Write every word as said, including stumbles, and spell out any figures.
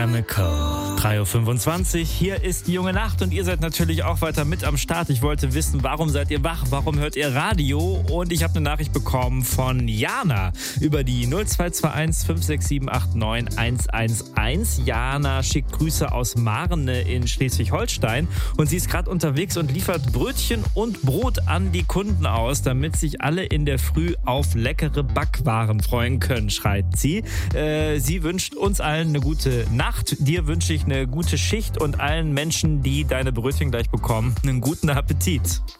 Chemical. drei Uhr fünfundzwanzig, hier ist die junge Nacht und ihr seid natürlich auch weiter mit am Start. Ich wollte wissen, warum seid ihr wach, warum hört ihr Radio? Und ich habe eine Nachricht bekommen von Jana über die null zwei zwei eins fünf sechs sieben acht neun eins eins eins. Jana schickt Grüße aus Marne in Schleswig-Holstein und sie ist gerade unterwegs und liefert Brötchen und Brot an die Kunden aus, damit sich alle in der Früh auf leckere Backwaren freuen können, schreibt sie. Äh, sie wünscht uns allen eine gute Nacht. Dir wünsche ich eine gute Schicht und allen Menschen, die deine Brötchen gleich bekommen, einen guten Appetit.